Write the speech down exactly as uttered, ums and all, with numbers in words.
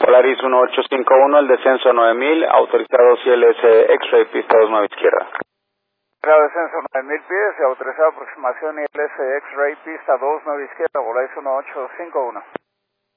Volaris uno ocho cinco uno, el descenso nueve mil, autorizado C L S X-Ray, pista dos nueve izquierda. Grado descenso nueve mil pies y autorizado aproximación I L S X-Ray, pista dos nueve izquierda, Volaris uno ocho cinco uno.